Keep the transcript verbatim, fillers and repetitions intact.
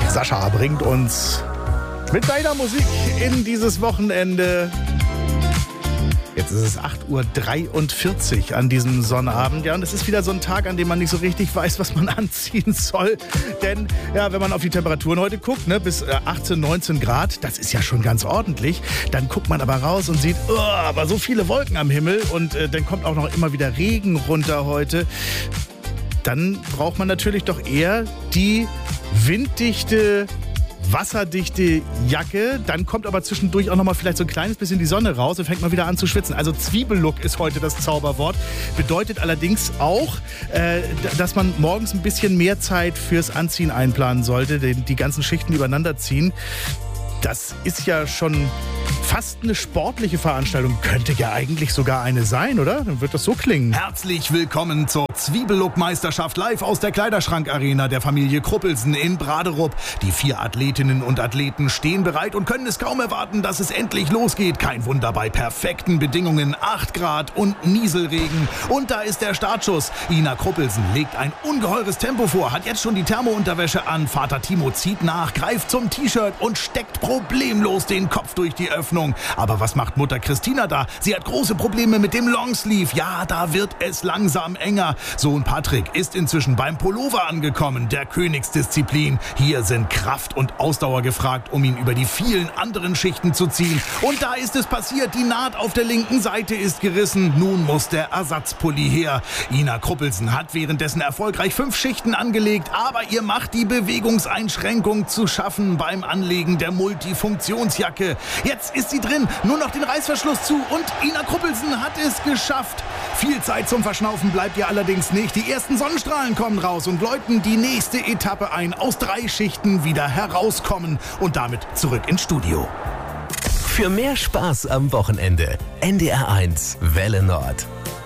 Sascha bringt uns mit seiner Musik in dieses Wochenende. Jetzt ist es acht Uhr dreiundvierzig an diesem Sonnabend. Ja, und es ist wieder so ein Tag, an dem man nicht so richtig weiß, was man anziehen soll. Denn, ja, wenn man auf die Temperaturen heute guckt, ne, bis achtzehn, neunzehn Grad, das ist ja schon ganz ordentlich. Dann guckt man aber raus und sieht, oh, aber so viele Wolken am Himmel. Und äh, dann kommt auch noch immer wieder Regen runter heute. Dann braucht man natürlich doch eher die winddichte, wasserdichte Jacke, dann kommt aber zwischendurch auch noch mal vielleicht so ein kleines bisschen die Sonne raus und fängt mal wieder an zu schwitzen. Also Zwiebellook ist heute das Zauberwort. Bedeutet allerdings auch, äh, dass man morgens ein bisschen mehr Zeit fürs Anziehen einplanen sollte, die, die ganzen Schichten übereinander ziehen. Das ist ja schon fast eine sportliche Veranstaltung. Könnte ja eigentlich sogar eine sein, oder? Dann wird das so klingen. Herzlich willkommen zur Zwiebellook-Meisterschaft live aus der Kleiderschrank-Arena der Familie Kruppelsen in Braderup. Die vier Athletinnen und Athleten stehen bereit und können es kaum erwarten, dass es endlich losgeht. Kein Wunder bei perfekten Bedingungen, acht Grad und Nieselregen. Und da ist der Startschuss. Ina Kruppelsen legt ein ungeheures Tempo vor, hat jetzt schon die Thermounterwäsche an. Vater Timo zieht nach, greift zum T-Shirt und steckt problemlos den Kopf durch die Öffnung. Aber was macht Mutter Christina da? Sie hat große Probleme mit dem Longsleeve. Ja, da wird es langsam enger. Sohn Patrick ist inzwischen beim Pullover angekommen, der Königsdisziplin. Hier sind Kraft und Ausdauer gefragt, um ihn über die vielen anderen Schichten zu ziehen. Und da ist es passiert. Die Naht auf der linken Seite ist gerissen. Nun muss der Ersatzpulli her. Ina Kruppelsen hat währenddessen erfolgreich fünf Schichten angelegt, aber ihr macht die Bewegungseinschränkung zu schaffen beim Anlegen der Multifunktionsjacke. Jetzt ist sie drin, nur noch den Reißverschluss zu und Ina Kruppelsen hat es geschafft. Viel Zeit zum Verschnaufen bleibt ihr allerdings nicht. Die ersten Sonnenstrahlen kommen raus und läuten die nächste Etappe ein. Aus drei Schichten wieder herauskommen und damit zurück ins Studio. Für mehr Spaß am Wochenende. N D R eins Welle Nord.